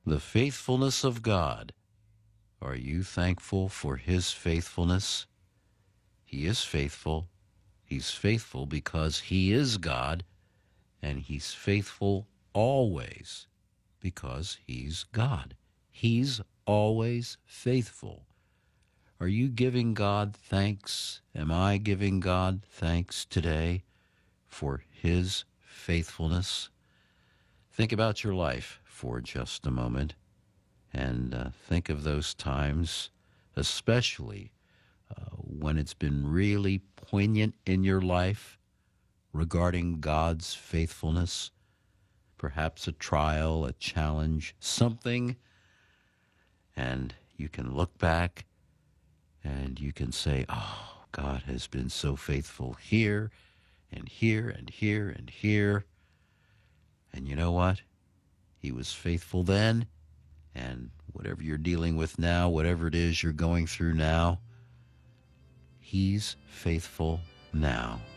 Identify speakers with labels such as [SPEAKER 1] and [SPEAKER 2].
[SPEAKER 1] The faithfulness of God. Are you thankful for His faithfulness? He is faithful. He's faithful because He is God, and He's faithful always because He's God. He's always faithful. Are you giving God thanks? Am I giving God thanks today for His faithfulness? Think about your life for just a moment and think of those times, especially when it's been really poignant in your life regarding God's faithfulness, perhaps a trial, a challenge, something, and you can look back and you can say, oh, God has been so faithful here and here and here and here. And you know what? He was faithful then, and whatever you're dealing with now, whatever it is you're going through now, He's faithful now.